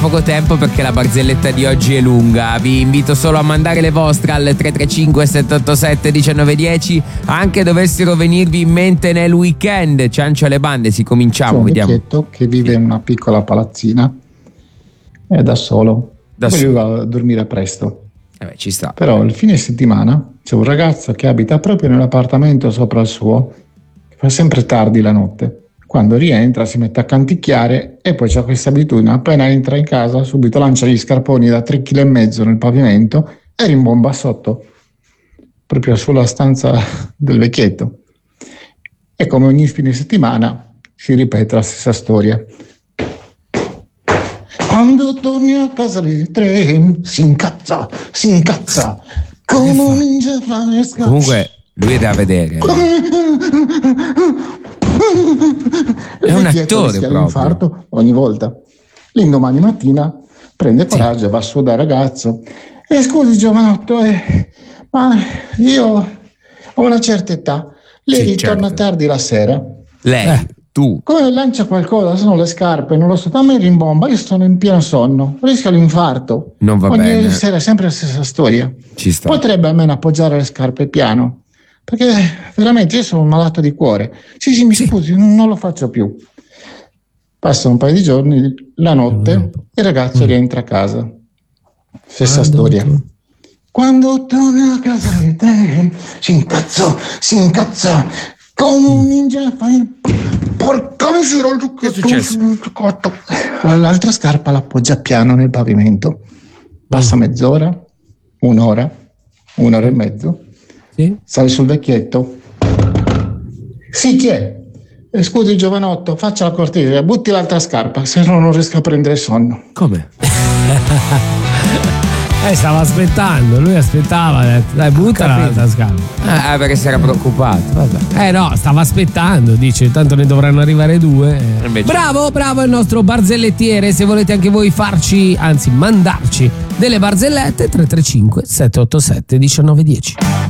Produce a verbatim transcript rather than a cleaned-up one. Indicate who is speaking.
Speaker 1: poco tempo perché la barzelletta di oggi è lunga. Vi invito solo a mandare le vostre al tre tre cinque sette otto sette uno nove uno zero, anche dovessero venirvi in mente nel weekend. Ciancio alle bande, si cominciamo.
Speaker 2: C'è un
Speaker 1: Vediamo.
Speaker 2: vecchietto che vive in una piccola palazzina, è da solo,
Speaker 1: Da
Speaker 2: poi
Speaker 1: solo.
Speaker 2: lui va a dormire presto.
Speaker 1: Eh beh, ci sta.
Speaker 2: Però il fine settimana c'è un ragazzo che abita proprio nell'appartamento sopra il suo, che fa sempre tardi la notte. Quando rientra si mette a canticchiare e poi c'ha questa abitudine: appena entra in casa subito lancia gli scarponi da tre chili e mezzo nel pavimento e rimbomba sotto, proprio sulla stanza del vecchietto. E come ogni fine settimana si ripete la stessa storia. Quando torni a casa alle tre si incazza, si incazza come un ninja fa le scarpe.
Speaker 1: Comunque lui è da vedere. È un attore proprio.
Speaker 2: L'infarto ogni volta. L'indomani mattina prende coraggio e va su dal ragazzo. E scusi giovanotto, eh, ma io ho una certa età. Lei
Speaker 1: Sì,
Speaker 2: ritorna
Speaker 1: certo.
Speaker 2: tardi la sera.
Speaker 1: Lei,
Speaker 3: Eh.
Speaker 1: tu.
Speaker 2: Come lancia qualcosa, sono le scarpe, non lo so, dammi rimbomba, io sono in pieno sonno, rischio l'infarto.
Speaker 1: Non va
Speaker 2: Ogni
Speaker 1: bene.
Speaker 2: sera è sempre la stessa storia.
Speaker 1: Ci sta.
Speaker 2: Potrebbe almeno appoggiare le scarpe piano, perché veramente io sono un malato di cuore. Sì, sì, mi scusi, non lo faccio più. Passa un paio di giorni, la notte, il ragazzo rientra a casa. Stessa storia. Quando torni a casa di te, si incazza, si incazza, come un ninja fai... Porca miseria,
Speaker 1: Che è successo?
Speaker 2: L'altra scarpa l'appoggia piano nel pavimento. Passa mezz'ora, un'ora, un'ora e mezzo.
Speaker 3: Sì?
Speaker 2: Sale sul vecchietto. Sì, chi è? Eh, scusi giovanotto, faccia la cortesia, butti l'altra scarpa, se no non riesco a prendere sonno.
Speaker 1: Come?
Speaker 3: Eh, stava aspettando, lui aspettava, ha detto, dai, butta l'altra scarpa.
Speaker 1: Ah, perché si era preoccupato. Vabbè.
Speaker 3: Eh no, stava aspettando, dice, tanto ne dovranno arrivare due.
Speaker 1: Invece-
Speaker 3: Bravo, bravo il nostro barzellettiere. Se volete anche voi farci, anzi mandarci delle barzellette, tre tre cinque sette otto sette uno nove uno zero.